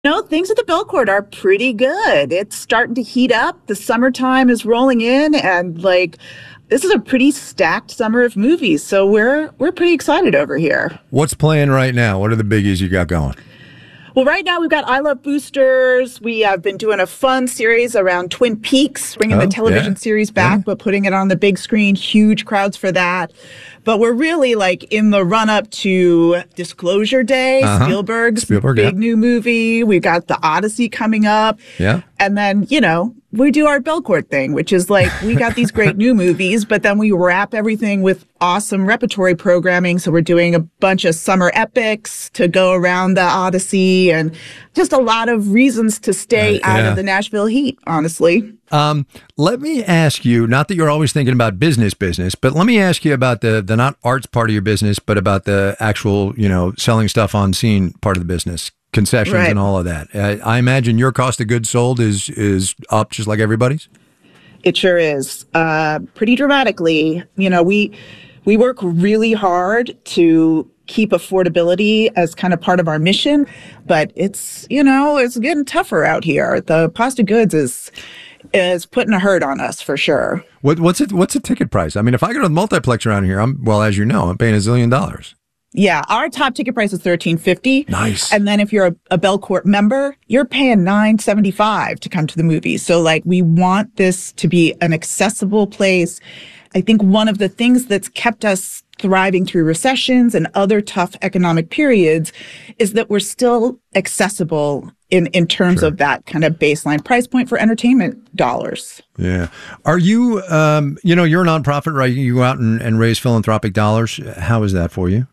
No, things at the Belcourt are pretty good. It's starting to heat up. The summertime is rolling in, and this is a pretty stacked summer of movies. So we're pretty excited over here. What's playing right now? What are the biggies you got going? Well, right now we've got I Love Boosters. We have been doing a fun series around Twin Peaks, bringing the television series back, but putting it on the big screen. Huge crowds for that. But we're really in the run-up to Disclosure Day, Spielberg's big new movie. We've got The Odyssey coming up. Yeah. And then, we do our Belcourt thing, which is we got these great new movies, but then we wrap everything with awesome repertory programming. So we're doing a bunch of summer epics to go around The Odyssey and just a lot of reasons to stay out of the Nashville heat, honestly. Let me ask you, not that you're always thinking about business, but let me ask you about the not arts part of your business, but about the actual, selling stuff on scene part of the business, concessions and all of that. I imagine your cost of goods sold is up just like everybody's? It sure is. Pretty dramatically. We work really hard to keep affordability as kind of part of our mission, but it's getting tougher out here. The cost of goods is putting a hurt on us for sure. What's a ticket price? I mean, if I go to the multiplex around here, I'm paying $1 zillion. Yeah, our top ticket price is $13.50. Nice. And then if you're a Belcourt member, you're paying $9.75 to come to the movie. So we want this to be an accessible place. I think one of the things that's kept us thriving through recessions and other tough economic periods is that we're still accessible in terms of that kind of baseline price point for entertainment dollars. Yeah. Are you, you're a nonprofit, right? You go out and raise philanthropic dollars. How is that for you?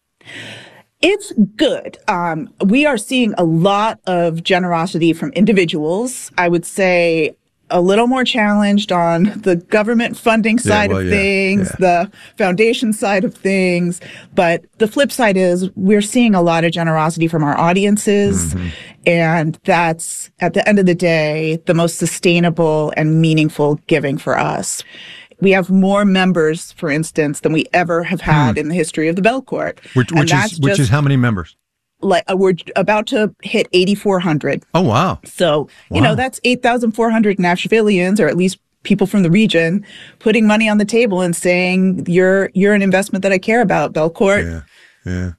It's good. We are seeing a lot of generosity from individuals. I would say a little more challenged on the government funding side of things, the foundation side of things. But the flip side is we're seeing a lot of generosity from our audiences. And that's, at the end of the day, the most sustainable and meaningful giving for us. We have more members, for instance, than we ever have had in the history of the Belcourt. Which is how many members? We're about to hit 8,400. Oh, wow. So, that's 8,400 Nashvillians, or at least people from the region, putting money on the table and saying, you're an investment that I care about, Belcourt. Yeah.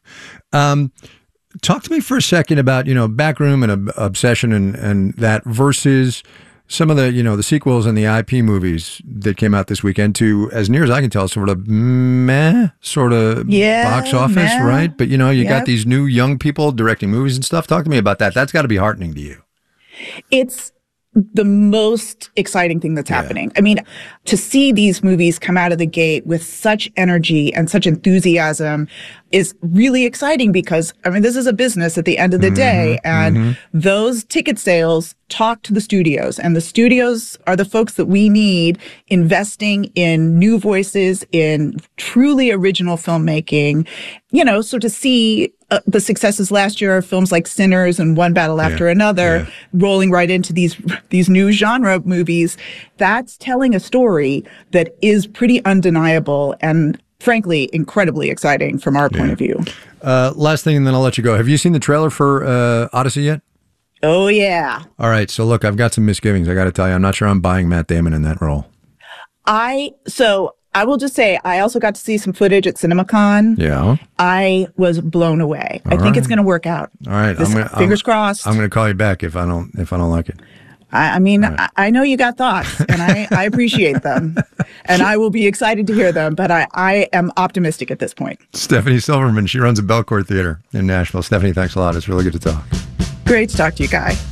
Talk to me for a second about, Backroom and Obsession and that versus some of the, the sequels and the IP movies that came out this weekend to, as near as I can tell, sort of box office, right? But, you got these new young people directing movies and stuff. Talk to me about that. That's got to be heartening to you. It's the most exciting thing that's happening. I mean, to see these movies come out of the gate with such energy and such enthusiasm is really exciting because, this is a business at the end of the day, and those ticket sales talk to the studios, and the studios are the folks that we need investing in new voices, in truly original filmmaking. So to see the successes last year of films like Sinners and One Battle After Another rolling right into these new genre movies, that's telling a story that is pretty undeniable and frankly incredibly exciting from our point of view. Last thing, and then I'll let you go. Have you seen the trailer for Odyssey yet? Oh, yeah. All right. So look, I've got some misgivings. I got to tell you, I'm not sure I'm buying Matt Damon in that role. I will just say, I also got to see some footage at CinemaCon. Yeah. I was blown away. I think it's going to work out. All right. Fingers crossed. I'm going to call you back if I don't like it. I know you got thoughts, and I appreciate them, and I will be excited to hear them, but I am optimistic at this point. Stephanie Silverman, she runs a Belcourt Theater in Nashville. Stephanie, thanks a lot. It's really good to talk. Great to talk to you, Guy.